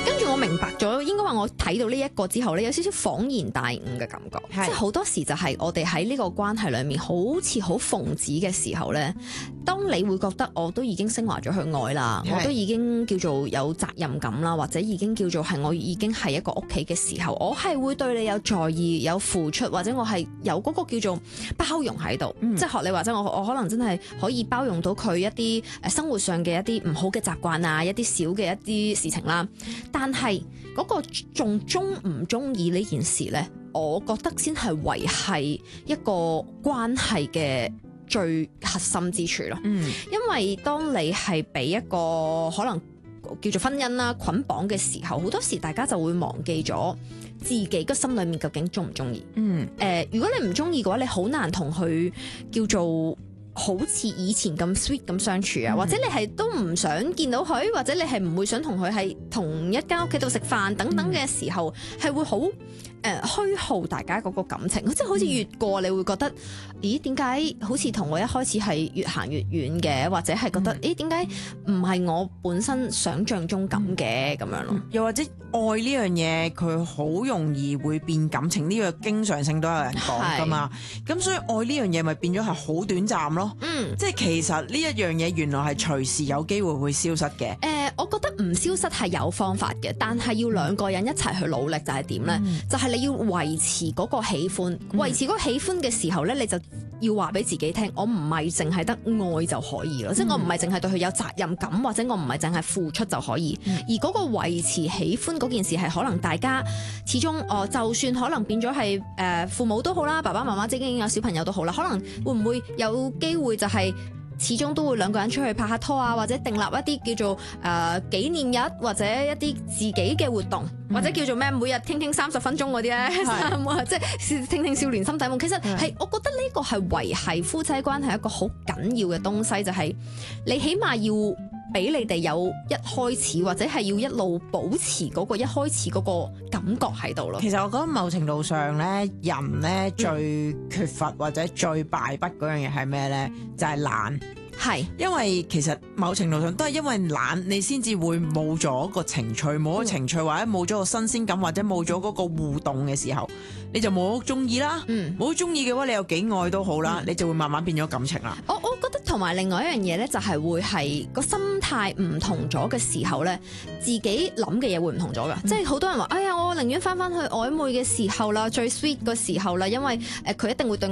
跟住我明白咗，應該話我睇到呢一個之後咧，有少少恍然大悟嘅感覺。即係好多時就係我哋喺呢個關係裡面，好似好奉旨嘅時候咧，當你會覺得我都已經升華咗去愛啦，我都已經叫做有責任感啦，或者已經叫做係我已經係一個屋企嘅時候，我係會對你有在意、有付出，或者我係有嗰個叫做包容喺度。即係學你話齋，我可能真係可以包容到佢一啲生活上嘅一啲唔好嘅習慣啊，一啲小嘅一啲事情啦。但係嗰個仲中唔中意呢件事呢，我覺得先係維繫一個關係嘅最核心之處咯。因為當你係俾一個可能叫做婚姻啦捆綁嘅時候，好多時大家就會忘記咗自己個心裏面究竟中唔中意。如果你唔中意嘅話，你好難同佢叫做好似以前咁 sweet 咁相處啊，或者你係都唔想見到佢，或者你係唔會想同佢喺同一間屋企度食飯等等嘅時候，係會好虛耗大家嗰個感情，即係好似越過你會覺得，咦點解好似同我一開始係越行越遠嘅，或者係覺得，咦點解唔係我本身想像中咁嘅咁樣咯？ 又或者愛呢樣嘢，佢好容易會變感情，呢個經常性都有人講噶嘛。咁所以愛呢樣嘢咪變咗係好短暫咯。即係其實呢一樣嘢原來係隨時有機會會消失嘅。 我覺得唔消失係有方法嘅，但係要兩個人一齊去努力就係點呢？就係你要維持嗰個喜歡，維持嗰個喜歡嘅時候呢，你就要話俾自己聽，我唔係淨係得愛就可以咯，即係我唔係淨係對佢有責任感，或者我唔係淨係付出就可以。而嗰個維持喜歡嗰件事係可能大家始終就算可能變咗係父母都好啦，爸爸媽媽即係已經有小朋友都好啦，可能會唔會有機會就係始終都會兩個人出去拍下拖啊，或者訂立一啲叫做紀念日，或者一啲自己嘅活動，或者叫做咩每日傾傾30分鐘嗰啲咧，即係傾傾少年心底夢。其實係我覺得呢個係維繫夫妻關係一個好緊要嘅東西，就係你起碼要俾你哋有一開始，或者係要一路保持嗰個一開始嗰個感覺喺度咯。 其實我覺得某程度上咧，人咧最缺乏或者最敗筆嗰樣嘢係咩咧？就係懶。係，因為其實某程度上都係因為懶，你先至會冇咗個情趣，冇咗情趣或者冇咗個新鮮感，或者冇咗嗰個互動嘅時候，你就冇咗中意啦。冇中意嘅話，你有幾愛都好啦，你就會慢慢變咗感情啦。 我覺得同埋另外一樣嘢咧，就係會係個心態唔同咗嘅時候咧，自己諗嘅嘢會唔同咗噶。即係好多人話，哎呀，我寧願翻去曖昧嘅時候啦，最 sweet 嘅時候啦，因為佢一定會對